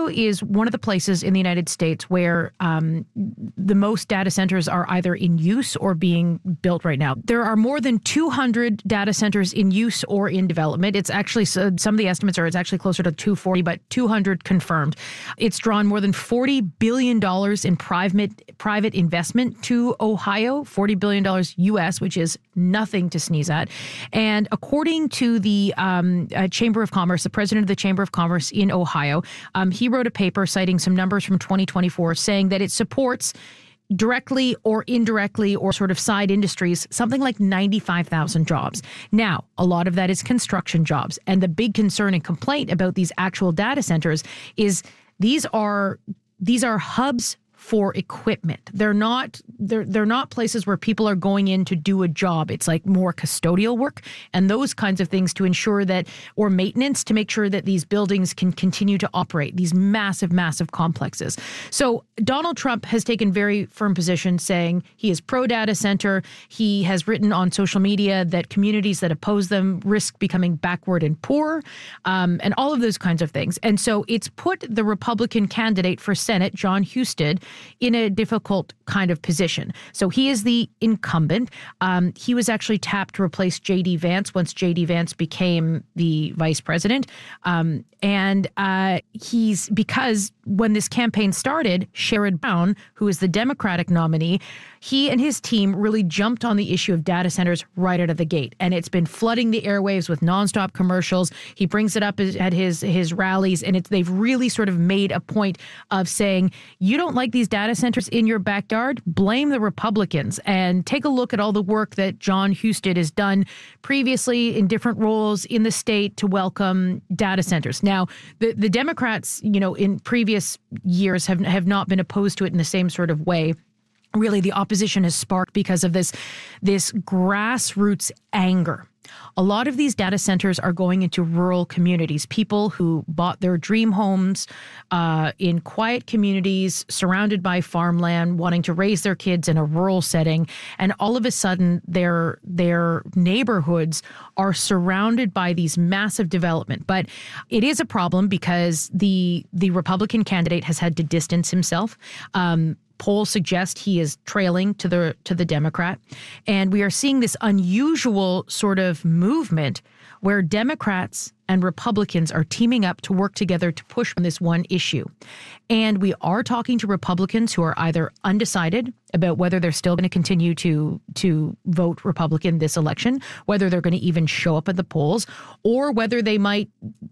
Ohio is one of the places in the United States where the most data centers are either in use or being built right now. There are more than 200 data centers in use or in development. It's actually, some of the estimates are it's actually closer to 240, but 200 confirmed. It's drawn more than $40 billion in private investment to Ohio, $40 billion US, which is nothing to sneeze at. And according to the Chamber of Commerce, the president of the Chamber of Commerce in Ohio, he wrote a paper citing some numbers from 2024 saying that it supports directly or indirectly or sort of side industries, something like 95,000 jobs. Now, a lot of that is construction jobs. And the big concern and complaint about these actual data centers is these are hubs for equipment. They're not places where people are going in to do a job. It's like more custodial work and those kinds of things to ensure that, or maintenance to make sure that these buildings can continue to operate, these massive, massive complexes. So Donald Trump has taken very firm position saying he is pro-data center. He has written on social media that communities that oppose them risk becoming backward and poor, and all of those kinds of things. And so it's put the Republican candidate for Senate, Jon Husted, in a difficult kind of position. So he is the incumbent. He was actually tapped to replace J.D. Vance once J.D. Vance became the vice president. Because when this campaign started, Sherrod Brown, who is the Democratic nominee, he and his team really jumped on the issue of data centers right out of the gate. And it's been flooding the airwaves with nonstop commercials. He brings it up at his rallies, and they've really sort of made a point of saying, you don't like these data centers in your backyard? Blame the Republicans and take a look at all the work that Jon Husted has done previously in different roles in the state to welcome data centers. Now, the Democrats, in previous years have not been opposed to it in the same sort of way. Really, the opposition has sparked because of this grassroots anger. A lot of these data centers are going into rural communities, people who bought their dream homes in quiet communities, surrounded by farmland, wanting to raise their kids in a rural setting. And all of a sudden, their neighborhoods are surrounded by these massive development. But it is a problem because the Republican candidate has had to distance himself. Polls suggest he is trailing to the Democrat. And we are seeing this unusual sort of movement where Democrats and Republicans are teaming up to work together to push on this one issue. And we are talking to Republicans who are either undecided about whether they're still going to continue to vote Republican this election, whether they're going to even show up at the polls, or whether they might,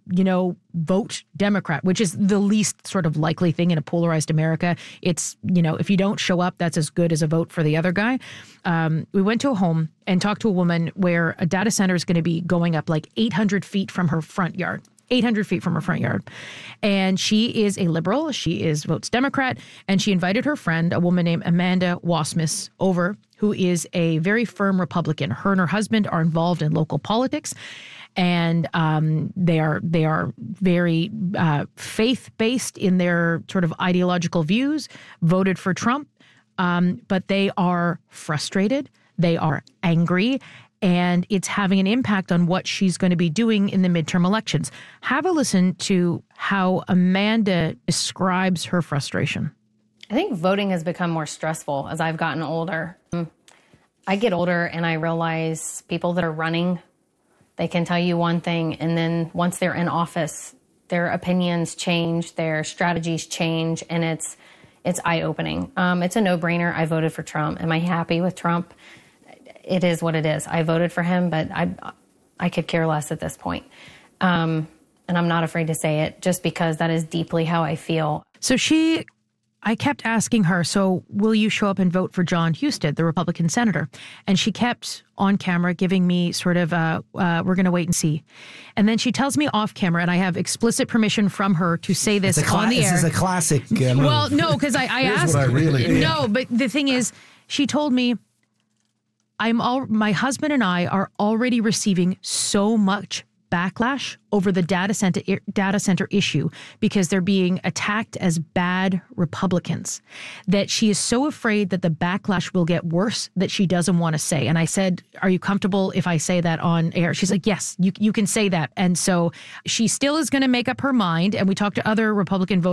vote Democrat, which is the least sort of likely thing in a polarized America. It's, if you don't show up, that's as good as a vote for the other guy. We went to a home and talked to a woman where a data center is going to be going up like 800 feet from her front yard. 800 feet from her front yard. And she is a liberal. She votes Democrat. And she invited her friend, a woman named Amanda Wasmus, over, who is a very firm Republican. Her and her husband are involved in local politics. And they are very faith-based in their sort of ideological views, voted for Trump. But they are frustrated. They are angry. And it's having an impact on what she's going to be doing in the midterm elections. Have a listen to how Amanda describes her frustration. I think voting has become more stressful as I've gotten older. I get older and I realize people that are running, they can tell you one thing, and then once they're in office, their opinions change, their strategies change, and it's eye-opening. It's a no-brainer. I voted for Trump. Am I happy with Trump? It is what it is. I voted for him, but I could care less at this point. And I'm not afraid to say it just because that is deeply how I feel. So I kept asking her, so will you show up and vote for Jon Husted, the Republican senator? And she kept on camera giving me sort of, we're going to wait and see. And then she tells me off camera, and I have explicit permission from her to say this on the air. This is a classic Well, no, because I asked. What I really do. No, but the thing is, she told me, my husband and I are already receiving so much backlash over the data center issue because they're being attacked as bad Republicans, that she is so afraid that the backlash will get worse that she doesn't want to say. And I said, are you comfortable if I say that on air? She's like, yes, you can say that. And so she still is going to make up her mind. And we talked to other Republican voters